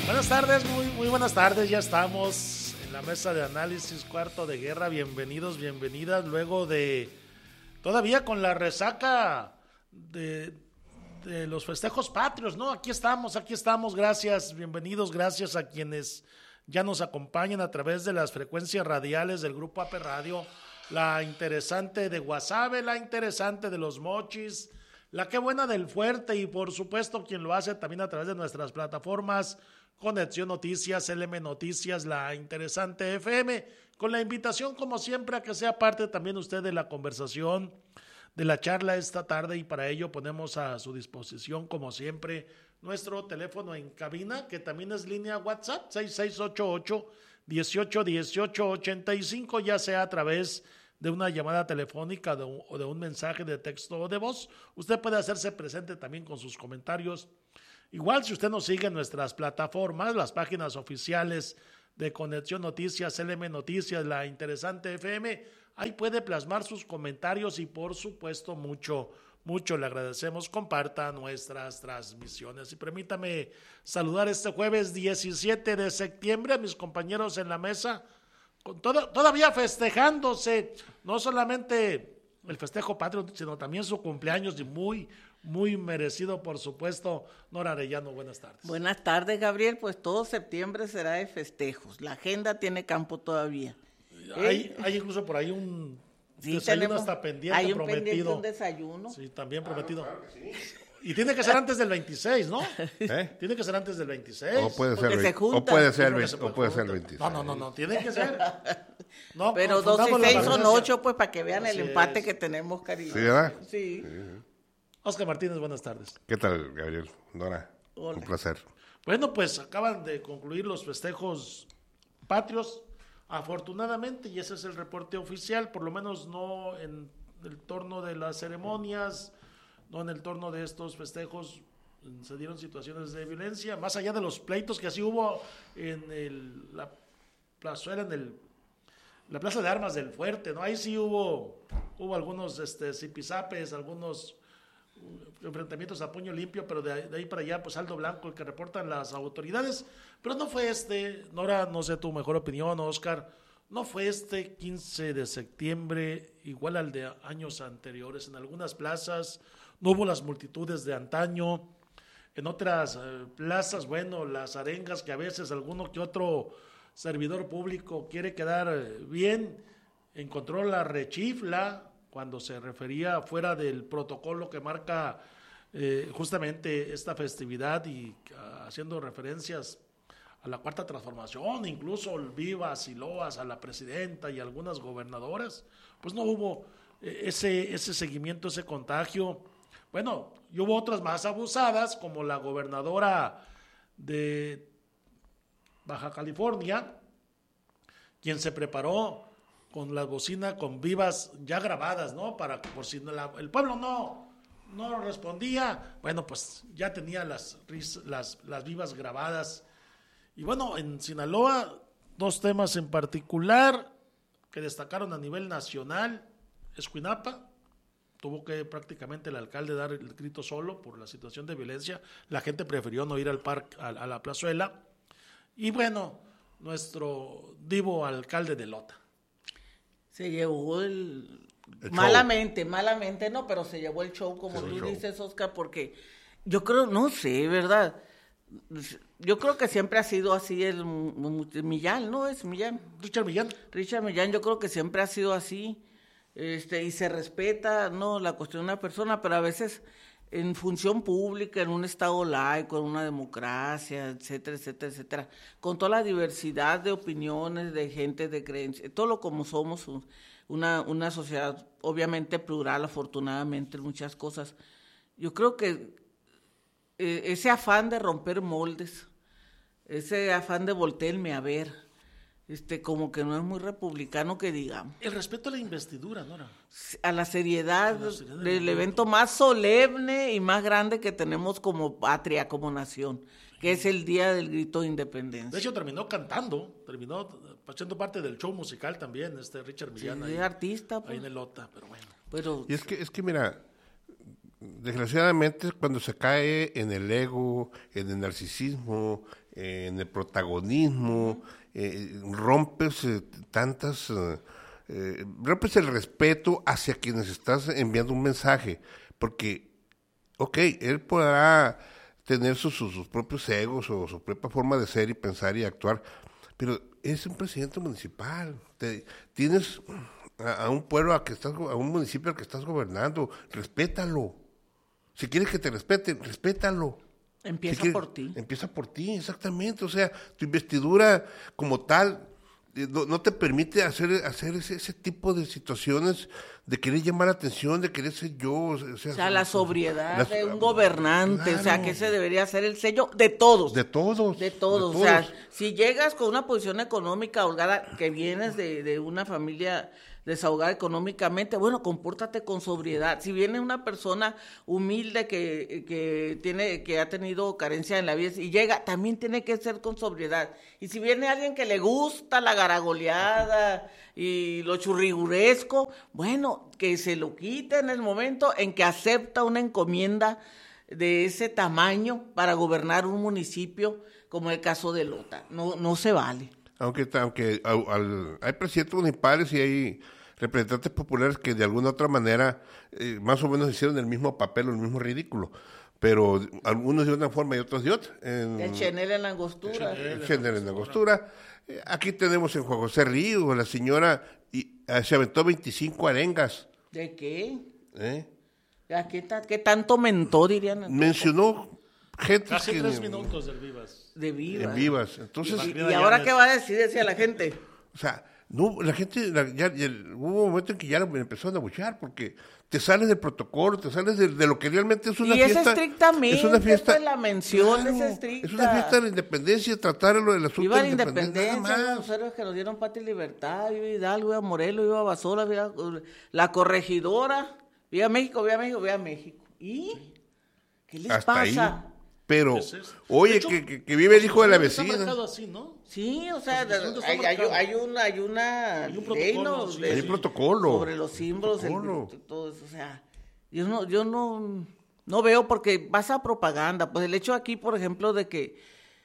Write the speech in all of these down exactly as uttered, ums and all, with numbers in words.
Buenas tardes, muy, muy buenas tardes, ya estamos en la mesa de análisis Cuarto de Guerra, bienvenidos, bienvenidas, luego de, todavía con la resaca de, de los festejos patrios, ¿no? Aquí estamos, aquí estamos, gracias, bienvenidos, gracias a quienes ya nos acompañan a través de las frecuencias radiales del Grupo A P Radio, la interesante de Guasave, la interesante de Los Mochis, la que buena del Fuerte y por supuesto quien lo hace también a través de nuestras plataformas Conexión Noticias, L M Noticias, la interesante F M, con la invitación como siempre a que sea parte también usted de la conversación, de la charla esta tarde, y para ello ponemos a su disposición como siempre nuestro teléfono en cabina, que también es línea WhatsApp, seis seis ocho ocho, dieciocho, dieciocho, ochenta y cinco, ya sea a través de una llamada telefónica de un, o de un mensaje de texto o de voz. Usted puede hacerse presente también con sus comentarios. Igual si usted nos sigue en nuestras plataformas, las páginas oficiales de Conexión Noticias, L M Noticias, la interesante F M, ahí puede plasmar sus comentarios y por supuesto mucho, mucho le agradecemos. Comparta nuestras transmisiones. Y permítame saludar este jueves diecisiete de septiembre a mis compañeros en la mesa, con todo, todavía festejándose, no solamente el festejo patrio, sino también su cumpleaños y muy, muy merecido, por supuesto. Nora Arellano, buenas tardes. Buenas tardes, Gabriel. Pues todo septiembre será de festejos. La agenda tiene campo todavía. Hay, ¿Eh? hay incluso por ahí un Sí, desayuno tenemos, hasta pendiente, hay un prometido. pendiente, un desayuno. Sí, también prometido. Ah, no, claro que sí. Y tiene que ser antes del veintiséis, ¿no? ¿Eh? Tiene que ser antes del veintiséis. O puede ser, se o puede ser, Sí, o puede ser el veintiséis. No, no, no, no, tiene que ser. No, pero dos y seis son ocho, pues para que vean Así el empate es. que tenemos, cariño. ¿Sí, verdad? Sí. Oscar Martínez, buenas tardes. ¿Qué tal, Gabriel? Nora, Hola. un placer. Bueno, pues acaban de concluir los festejos patrios, afortunadamente, y ese es el reporte oficial, por lo menos no en el torno de las ceremonias, no en el torno de estos festejos se dieron situaciones de violencia, más allá de los pleitos que así hubo en el, la plazuela, en el, la plaza de armas del Fuerte, ¿no? Ahí sí hubo, hubo algunos este, zipizapes, algunos enfrentamientos a puño limpio, pero de, de ahí para allá, pues saldo blanco el que reportan las autoridades, pero no fue este, Nora, no sé tu mejor opinión, Oscar, no fue este quince de septiembre igual al de años anteriores. En algunas plazas no hubo las multitudes de antaño, en otras eh, plazas, bueno, las arengas que a veces alguno que otro servidor público quiere quedar eh, bien, encontró la rechifla cuando se refería fuera del protocolo que marca eh, justamente esta festividad y uh, haciendo referencias a la Cuarta Transformación, incluso vivas y loas a la presidenta y algunas gobernadoras, pues no hubo eh, ese, ese seguimiento, ese contagio. Bueno, y hubo otras más abusadas, como la gobernadora de Baja California, quien se preparó con la bocina con vivas ya grabadas, ¿no? Para por si no la, el pueblo no, no respondía, bueno, pues ya tenía las, las, las vivas grabadas. Y bueno, en Sinaloa, dos temas en particular que destacaron a nivel nacional. Escuinapa, tuvo que prácticamente el alcalde dar el grito solo por la situación de violencia. La gente prefirió no ir al parque, a, a la plazuela. Y bueno, nuestro divo alcalde de Lota. Se llevó el... El malamente, show. malamente no, pero se llevó el show, como Sí, tú show. dices, Oscar, porque yo creo, no sé, ¿verdad? Yo creo que siempre ha sido así el Millán, ¿no? Es Millán. Richard Millán. Richard Millán, yo creo que siempre ha sido así, este, y se respeta, ¿no? La cuestión de una persona, pero a veces en función pública, en un estado laico, en una democracia, etcétera, etcétera, etcétera, con toda la diversidad de opiniones, de gente, de creencias, todo lo como somos, una, una sociedad obviamente plural, afortunadamente, en muchas cosas. Yo creo que eh, ese afán de romper moldes, ese afán de voltearme a ver, este, como que no es muy republicano que digamos. El respeto a la investidura, Nora. A la seriedad, A la seriedad del del momento. evento más solemne y más grande que tenemos como patria, como nación, que es el Día del Grito de Independencia. De hecho, terminó cantando, terminó haciendo parte del show musical también, este Richard Millán. Sí, ahí, artista, pues. ahí en el Lota, pero bueno. Pero Y es que, es que mira, desgraciadamente cuando se cae en el ego, en el narcisismo, eh, en el protagonismo, eh, rompes eh, tantas, eh, eh, rompes el respeto hacia quienes estás enviando un mensaje, porque, ok, él podrá tener sus, sus, sus propios egos o su propia forma de ser y pensar y actuar, pero es un presidente municipal, te, tienes a, a un pueblo a que estás, a un municipio al que estás gobernando, respétalo. Si quieres que te respeten, respétalo. Empieza si quieres, por ti. Empieza por ti, exactamente. O sea, tu investidura como tal eh, no, no te permite hacer, hacer ese, ese tipo de situaciones de querer llamar la atención, de querer ser yo. O sea, O sea, la sobriedad la- de un gobernante, o sea, claro. que ese debería ser el sello de todos. De todos. De todos, o sea, si llegas con una posición económica holgada, que vienes de, de una familia desahogada económicamente, bueno, compórtate con sobriedad. Si viene una persona humilde que, que tiene, que ha tenido carencia en la vida y llega, también tiene que ser con sobriedad. Y si viene alguien que le gusta la garagoleada y lo churriguresco, bueno, que se lo quite en el momento en que acepta una encomienda de ese tamaño para gobernar un municipio, como el caso de Lota. No, no se vale. Aunque, aunque al- al- hay presidentes municipales y hay representantes populares que de alguna otra manera eh, más o menos hicieron el mismo papel o el mismo ridículo, pero algunos de una forma y otros de otra. En, El Chenel en la angostura. el género en la Angostura. Eh, Aquí tenemos en Juan José Río, la señora y, eh, se aventó veinticinco arengas. ¿De qué? ¿eh? ¿A qué, ta- qué tanto mentó, dirían? Mencionó gente Casi que tres minutos del Vivas. De vivas. en vivas. Entonces, ¿Y, Mira, y ya ahora ves. qué va a decir? Decía la gente. o sea, no, la gente, la- ya, ya- hubo un momento en que ya me empezaron a abuchear porque te sales del protocolo, te sales de, de lo que realmente es una Y es fiesta. estrictamente, es una fiesta. pues, la mención es estricta. Es una fiesta de la independencia, tratar lo del asunto Viva la de la independencia, independencia, nada los más. héroes que nos dieron patria y libertad, viva Hidalgo, viva Morelos, viva Basola, viva la corregidora, viva México, viva México, viva México. ¿Y qué les Hasta ahí. pasa? Pero, Ese es- oye, de hecho, que, que, que vive el hijo de la Está vecina. marcado así, ¿no? Sí, o sea, Pues, ¿dónde está hay, hay, marcado? hay una, hay una Hay un ley, protocolo, ¿no? sí, De- Hay sí. protocolo. sobre los símbolos, el- Protocolo. todo eso, o sea, yo no, yo no, no veo porque vas a propaganda, pues el hecho aquí, por ejemplo, de que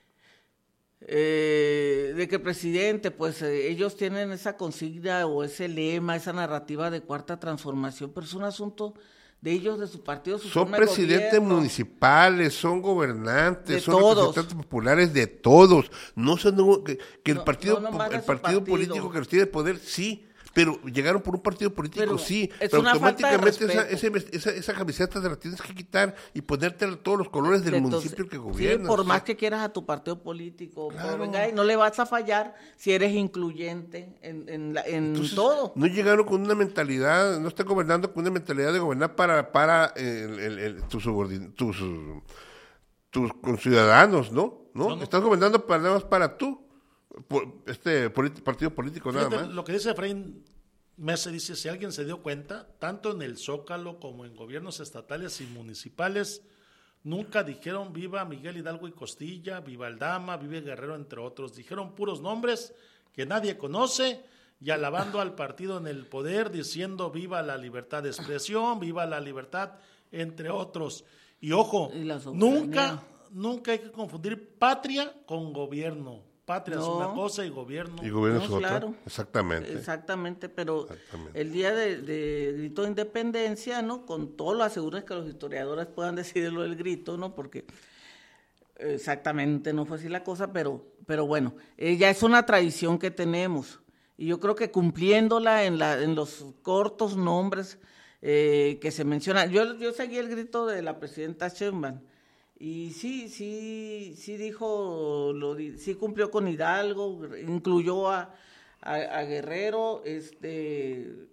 eh, de que el presidente, pues eh, ellos tienen esa consigna o ese lema, esa narrativa de cuarta transformación, pero es un asunto de ellos, de su partido, su Son forma de presidentes gobierno. municipales, son gobernantes, De son todos. representantes populares de todos. No son un- que, que el No, partido, no nomás de el su partido, partido. político que los tiene el poder, sí. Pero llegaron por un partido político, Pero sí. es Pero una falta de automáticamente esa, respeto. ese- esa, esa camiseta te la tienes que quitar y ponerte todos los colores del Entonces, municipio que sí, gobiernas. por o sea, más que quieras a tu partido político, pero Claro. venga, y no le vas a fallar si eres incluyente en, en, la- en entonces, todo. No llegaron con una mentalidad, no están gobernando con una mentalidad de gobernar para, para eh, el- el- el- tus, subordin- tus, uh, tus conciudadanos, ¿no? ¿no? No, no. Estás gobernando para, nada más para tú, por- este politi- partido político nada Fíjate, más. lo que dice Efraín Mese, dice, si alguien se dio cuenta, tanto en el Zócalo como en gobiernos estatales y municipales, nunca dijeron viva Miguel Hidalgo y Costilla, viva Aldama, viva Guerrero, entre otros. Dijeron puros nombres que nadie conoce y alabando al partido en el poder, diciendo viva la libertad de expresión, viva la libertad, entre otros. Y ojo, Y la soberanía. nunca, nunca hay que confundir patria con gobierno. Patria es No. una cosa y gobierno. Y gobierno No, es otra. claro. Exactamente. Exactamente, pero Exactamente. el día de, de grito de independencia, ¿no? Con todo lo aseguro es que los historiadores puedan decidir lo del grito, ¿no? Porque exactamente no fue así la cosa, pero, pero bueno, eh, ya es una tradición que tenemos. Y yo creo que cumpliéndola en, la, en los cortos nombres eh, que se mencionan. Yo, yo seguí el grito de la presidenta Sheinbaum. Y sí, sí, sí dijo, lo, di- sí cumplió con Hidalgo, incluyó a, a, a Guerrero, este,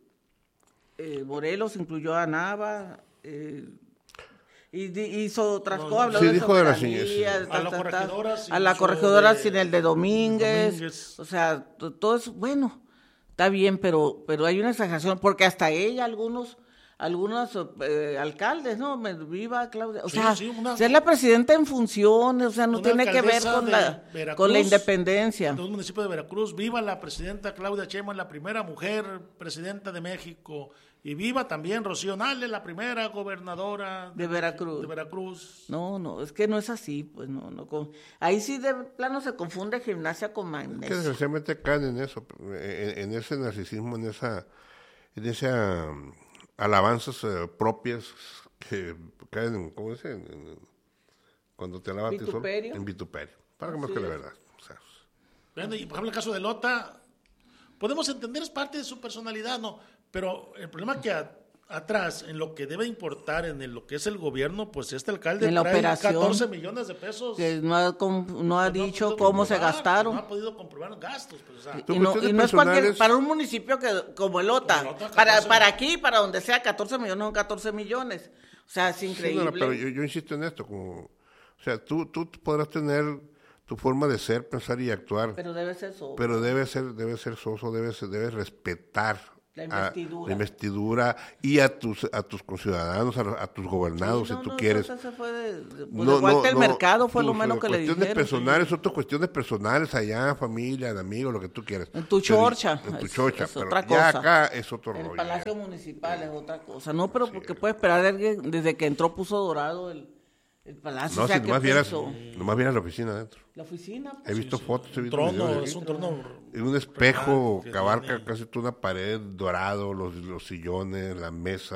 eh, Morelos incluyó a Nava, eh, y di- hizo otras No, cosas, habló sí, de dijo de la soberanía, señora- ta, A la ta, ta, corregidora sin a la uso corregidora de- sin el de Domínguez, Domínguez. o sea, t- todo eso, bueno, está bien, pero, pero hay una exageración, porque hasta ella algunos... algunos eh, alcaldes, ¿no? Me- Viva Claudia. O Sí, sea, sí, una- ser la presidenta en funciones, o sea, no Una tiene que ver alcaldesa con de la, Veracruz, con la independencia. de un municipio de Veracruz. Viva la presidenta Claudia Sheinbaum, la primera mujer presidenta de México. Y viva también Rocío Nale, la primera gobernadora De Veracruz. de Veracruz. No, no, es que no es así, pues no, no. con- ahí sí de plano se confunde gimnasia con Que magnesio. desgraciadamente caen en eso, en, en ese narcisismo, en esa, en esas um, alabanzas eh, propias que caen en, ¿cómo dice? En- en- cuando te alaban a ti solo, Vituperio. en vituperio. Para que más Así que la es. verdad. O sea, Bueno, y por ejemplo, el caso de Lota, podemos entender, es parte de su personalidad, ¿no? Pero el problema es que a- atrás, en lo que debe importar, en el- lo que es el gobierno, pues este alcalde En la trae operación, catorce millones de pesos. Que no ha, com- no ha que no dicho podido cómo se comprobar, gastaron. No ha podido comprobar gastos, pues, o sea, Tú, Y no, cuestiones y no es cualquier, personales- para un municipio que como el Ota, Como el Ota, para, catorce. para aquí, para donde sea, catorce millones son catorce millones. O sea, es sí, no, increíble. no, pero yo, yo insisto en esto, como, o sea, tú, tú podrás tener tu forma de ser, pensar y actuar, Pero debe ser eso. pero debe ser, debe ser soso, debe ser, debes respetar La a- investidura. la investidura y a tus, a tus conciudadanos, a, a tus gobernados, Sí, no, si tú no, quieres. eso se fue de, de- pues No, igual no, que el no, mercado fue lo tus, menos eh, que le cuestiones dijeron. personales, son tus cuestiones personales allá, familia, de amigos, lo que tú quieras. En tu Pero- chorcha, En tu es- chorcha, es pero otra ya cosa. acá es otro El rollo. Palacio ya. Municipal es otra cosa. No, pero porque puede esperar alguien desde que entró puso dorado el, el palacio. No, o sea, si ¿qué nomás vieras, pensó? nomás vieras la oficina adentro. La oficina. He visto fotos, he un visto trono, videos es aquí. un trono. En un espejo que que abarca tiene- casi toda una pared dorado, los, los sillones, la mesa.